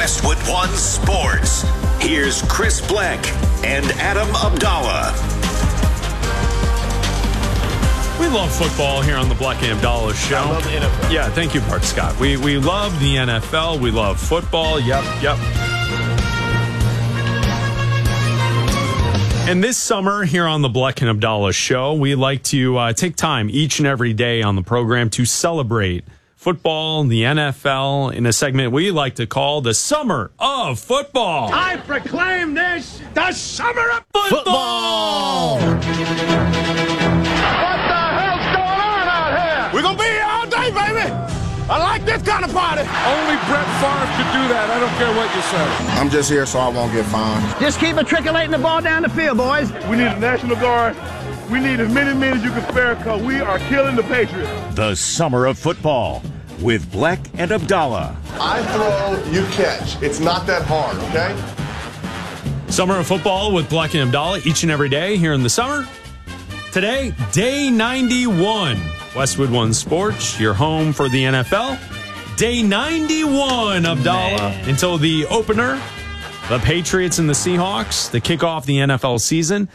Westwood One Sports. Here's Chris Black and Adam Abdallah. We love football here on the Black and Abdallah Show. I love the NFL. Yeah, thank you, Bart Scott. We love the NFL. We love football. Yep. And this summer here on the Black and Abdallah Show, we like to take time each and every day on the program to celebrate football, the NFL, in a segment we like to call the Summer of Football. I proclaim this the Summer of Football! We're going to be here all day, baby. I like this kind of party. Only Brett Favre could do that. I don't care what you say. I'm just here so I won't get fined. Just keep matriculating the ball down the field, boys. We need a National Guard. We need as many men as you can spare because we are killing the Patriots. The Summer of Football with Black and Abdallah. I throw, you catch. It's not that hard, okay? Summer of Football with Black and Abdallah each and every day here in the summer. Today, day 91. Westwood One Sports, your home for the NFL. Day 91, Abdallah. Until the opener, the Patriots and the Seahawks, to kick off the NFL season.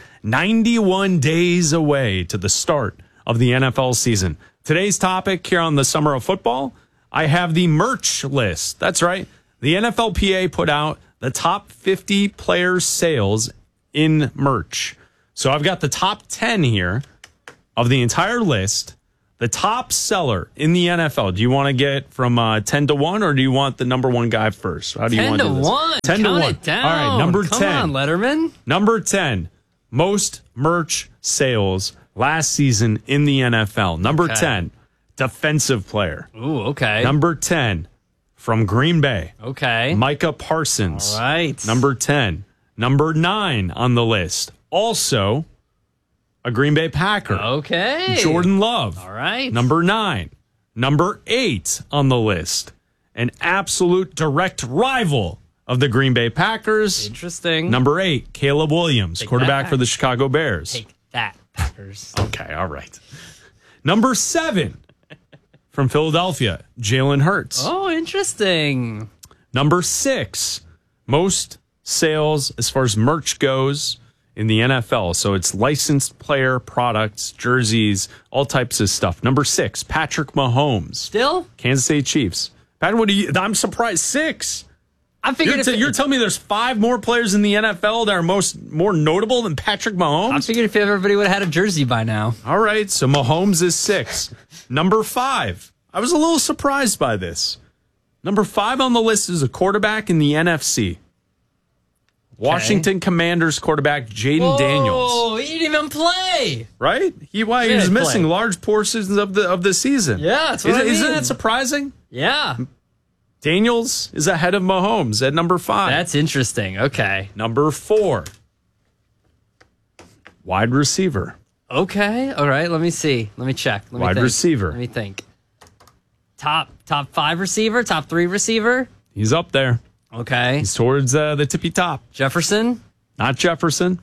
91 days away to the start of the NFL season. Today's topic here on the Summer of Football, I have the merch list. That's right. The NFLPA put out the top 50 players' sales in merch. So I've got the top 10 here of the entire list. The top seller in the NFL. Do you want to get from 10 to 1 or do you want the number one guy first? How do you want to do this? 10 to 1. Count it down. All right, number 10. Come on, Letterman. Number 10. Most merch sales last season in the NFL. Number 10. Defensive player. Ooh, okay. Number 10. From Green Bay. Okay. Micah Parsons. All right. Number 10. Number 9 on the list. Also a Green Bay Packer. Okay. Jordan Love. All right. Number 9. Number 8 on the list. An absolute direct rival of the Green Bay Packers. Interesting. Number 8, Caleb Williams, Take quarterback that. for the Chicago Bears. Take that, Packers. Okay, all right. Number 7 from Philadelphia, Jalen Hurts. Oh, interesting. Number 6, most sales as far as merch goes in the NFL. So it's licensed player products, jerseys, all types of stuff. Number 6, Patrick Mahomes. Still? Kansas City Chiefs. Pat, what do you? I'm surprised. 6. I figured You're telling me there's 5 more players in the NFL that are more notable than Patrick Mahomes? I figured if everybody would have had a jersey by now. All right, so Mahomes is 6. Number 5. I was a little surprised by this. Number 5 on the list is a quarterback in the NFC. Washington Commanders quarterback Jaden Daniels. Oh, he didn't even play. Right? He was missing large portions of the season. Yeah, that's what I mean. Isn't that surprising? Yeah. Daniels is ahead of Mahomes at number 5. That's interesting. Okay. Number 4. Wide receiver. Okay. All right. Let me see. Let me check. Let me Wide think. receiver. Let me think. Top 5 receiver? Top 3 receiver? He's up there. Okay. He's towards the tippy top. Jefferson? Not Jefferson.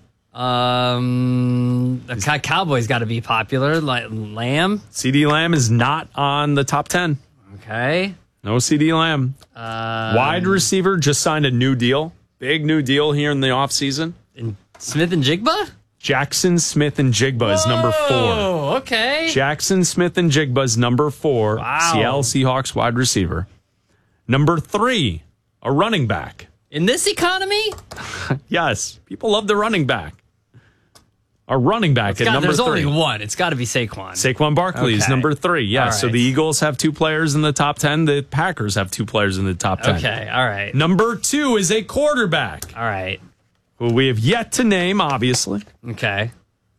The Cowboys got to be popular. Like Lamb? CD Lamb is not on the top 10. Okay. No CD Lamb. Wide receiver just signed a new deal. Big new deal here in the offseason. Smith and Jigba? Jackson Smith and Jigba is number 4. Oh, okay. Jackson Smith and Jigba is number 4. Wow. Seattle Seahawks wide receiver. Number 3, a running back. In this economy? Yes, people love the running back. A running back at number 3. There's only one. It's got to be Saquon. Saquon Barkley is number 3. Yeah, All so right. the Eagles have 2 players in the top 10. The Packers have 2 players in the top 10. Okay, all right. Number 2 is a quarterback, All right. who we have yet to name, obviously. Okay.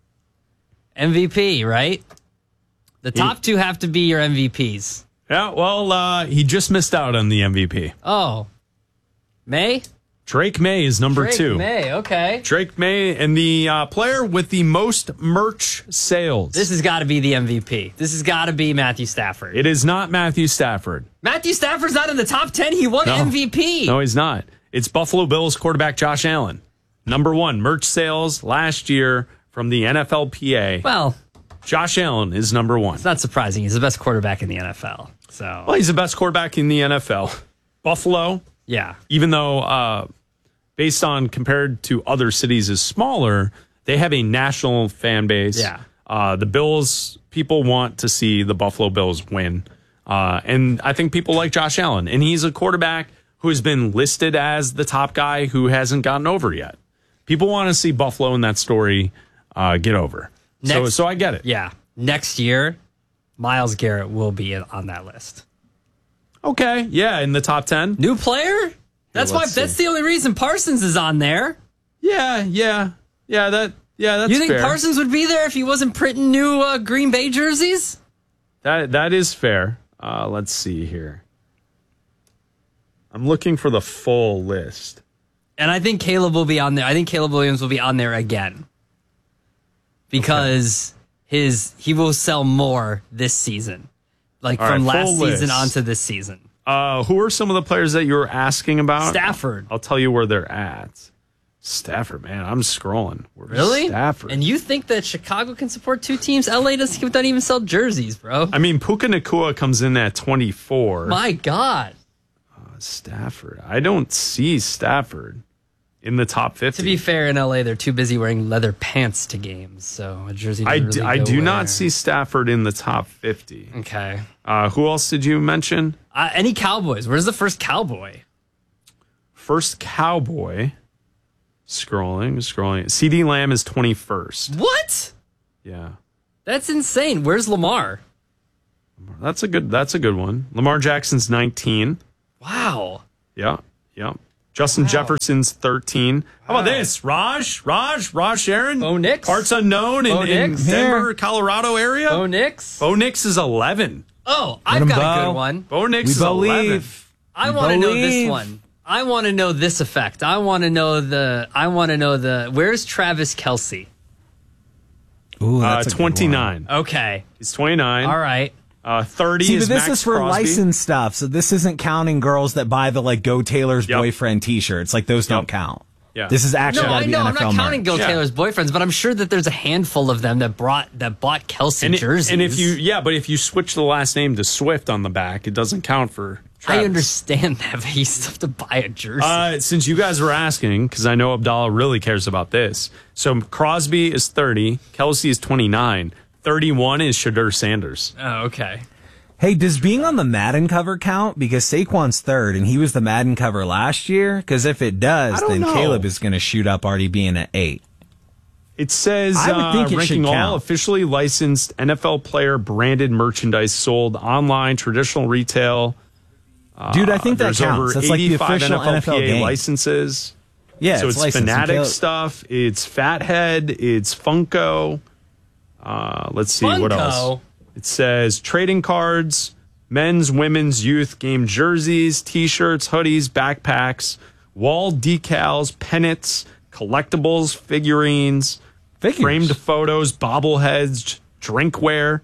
MVP, right? The top 2 have to be your MVPs. Yeah, well, he just missed out on the MVP. Oh. May? Drake May is number 2. May, okay. Drake May, and the player with the most merch sales. This has got to be the MVP. This has got to be Matthew Stafford. It is not Matthew Stafford. Matthew Stafford's not in the top 10. He won MVP. No, he's not. It's Buffalo Bills quarterback Josh Allen. Number 1, merch sales last year from the NFLPA. Well, Josh Allen is number 1. it's not surprising. He's the best quarterback in the NFL. So, Well, he's the best quarterback in the NFL. Buffalo, Yeah. Even though based on compared to other cities is smaller, they have a national fan base. Yeah. The Bills, people want to see the Buffalo Bills win. And I think people like Josh Allen. And he's a quarterback who has been listed as the top guy who hasn't gotten over yet. People want to see Buffalo in that story get over. So I get it. Yeah. Next year, Myles Garrett will be on that list. Okay. Yeah, in the top 10. New player? That's let's see. the only reason Parsons is on there. Yeah, that's You think fair. Parsons would be there if he wasn't printing new Green Bay jerseys? That is fair. Let's see here. I'm looking for the full list. And I think Caleb will be on there. I think Caleb Williams will be on there again. Because he will sell more this season. Like All from right, last full season list. onto this season. Who are some of the players that you were asking about? Stafford. I'll tell you where they're at. Stafford, man, I'm scrolling. Where's Really? Stafford. And you think that Chicago can support two teams? LA doesn't even sell jerseys, bro. I mean, Puka Nacua comes in at 24. My God. Stafford. I don't see Stafford in the top 50. To be fair, in LA, they're too busy wearing leather pants to games, so a jersey doesn't I really do go not where. see Stafford in the top 50. Okay. Who else did you mention? Any Cowboys? Where's the first Cowboy? First Cowboy. Scrolling. CeeDee Lamb is 21st. What? Yeah. That's insane. Where's Lamar? That's a good one. Lamar Jackson's 19. Wow. Yeah. Justin Jefferson's 13. How about this? Raj Sharon? Bo Nix? Parts unknown in Nix? Denver, Colorado area. Bo Nix? Bo Nix is 11. Oh, I've got a Bo. good one. Bo Nix We is 11. believe. I want to know this Believe. one. I want to know this effect. I want to know the where's Travis Kelce? Ooh, that's a good 29. Okay. He's 29. All right. 30 See, is but this Max is for Crosby. licensed stuff, so this isn't counting girls that buy the like Go Taylor's Yep. boyfriend T-shirts. Like those don't count. Yeah. This is actually No, got I to be know. NFL I'm not counting merch. Go Yeah. Taylor's boyfriends, but I'm sure that there's a handful of them that bought Kelce jerseys. And if you switch the last name to Swift on the back, it doesn't count for Travis. I understand that, but you still have to buy a jersey. Since you guys were asking, because I know Abdallah really cares about this. So Crosby is 30, Kelce is 29, 31 is Shadur Sanders. Oh, okay. Hey, does being on the Madden cover count? Because Saquon's third, and he was the Madden cover last year. Because if it does, I don't then know. Caleb is going to shoot up already being at 8. It says I would think it ranking should all count. officially licensed NFL player branded merchandise sold online, traditional retail. Dude, I think that There's counts. over That's like the 85 official NFL NFLPA game. licenses. Yeah, So it's licensed. And Fanatic Caleb- stuff. It's Fathead. It's Funko. Let's see what Funko? else. It says trading cards, men's, women's, youth game jerseys, T-shirts, hoodies, backpacks, wall decals, pennants, collectibles, figurines, framed photos, bobbleheads, drinkware,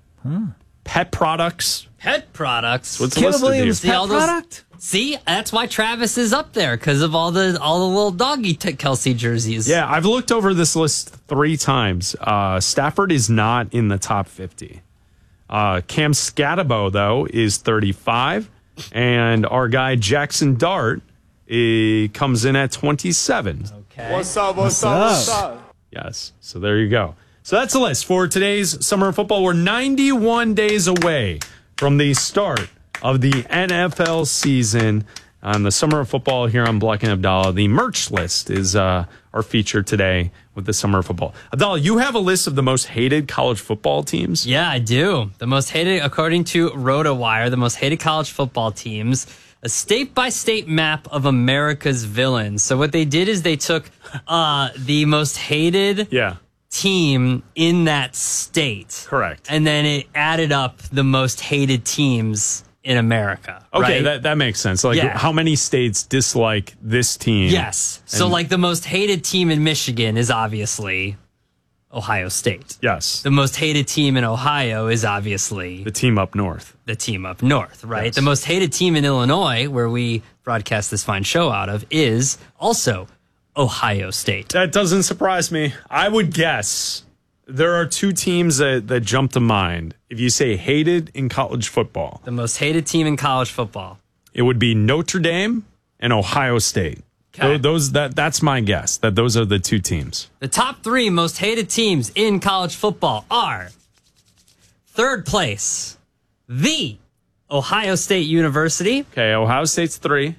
pet products. Pet products. What's Caleb listed here? Williams See pet all those- product? See, that's why Travis is up there because of all the little doggy Kelce jerseys. Yeah, I've looked over this list 3 times. Stafford is not in the top 50. Cam Scatabo, though, is 35. And our guy Jackson Dart comes in at 27. Okay. What's up? Yes. So there you go. So that's the list for today's Summer of Football. We're 91 days away from the start of the NFL season on the Summer of Football here on Black and Abdallah. The merch list is our feature today with the Summer of Football. Abdallah, you have a list of the most hated college football teams? Yeah, I do. The most hated, according to RotoWire, the most hated college football teams, a state-by-state map of America's villains. So what they did is they took the most hated team in that state. Correct. And then it added up the most hated teams in America. Okay, right? that makes sense. Like, Yeah. how many states dislike this team? Yes. So, And- like, the most hated team in Michigan is obviously Ohio State. Yes. The most hated team in Ohio is obviously The team up north. the team up north, right? Yes. The most hated team in Illinois, where we broadcast this fine show out of, is also Ohio State. That doesn't surprise me. I would guess there are 2 teams that jump to mind. If you say hated in college football, The most hated team in college football. it would be Notre Dame and Ohio State. Okay. That's my guess, that those are the two teams. The top 3 most hated teams in college football are: third place, the Ohio State University. Okay, Ohio State's 3.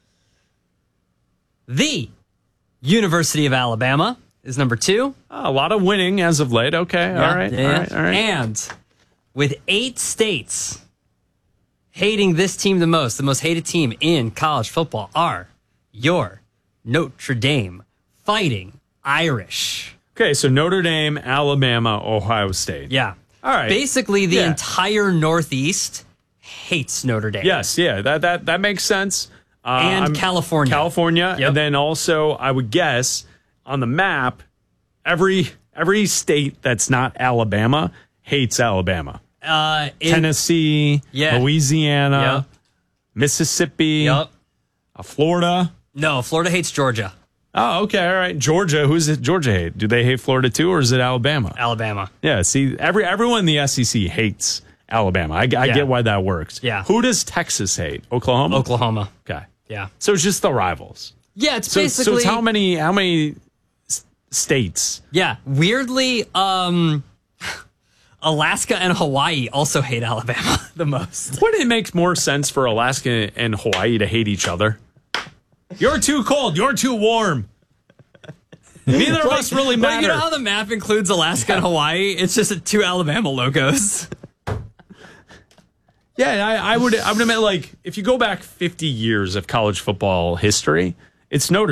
The University of Alabama is number 2. A lot of winning as of late. Okay, all right. And with 8 states hating this team the most hated team in college football are your Notre Dame Fighting Irish. Okay, so Notre Dame, Alabama, Ohio State. Yeah. All right. Basically, the entire Northeast hates Notre Dame. Yes, yeah, that makes sense. And California. Yep. And then also, I would guess, on the map, every state that's not Alabama hates Alabama. Tennessee, Louisiana, Mississippi, Florida. No, Florida hates Georgia. Oh, okay, all right. Georgia, who's it? Georgia hate? Do they hate Florida too, or is it Alabama? Alabama. Yeah. See, everyone in the SEC hates Alabama. I get why that works. Yeah. Who does Texas hate? Oklahoma. Oklahoma. Okay. Yeah. So it's just the rivals. Yeah, it's So basically. it's how many states? Yeah, weirdly, Alaska and Hawaii also hate Alabama the most. Wouldn't it make more sense for Alaska and Hawaii to hate each other? You're too cold. You're too warm. Neither of us really matter. You know how the map includes Alaska and Hawaii? It's just 2 Alabama logos. Yeah, I would admit, like, if you go back 50 years of college football history, it's Notre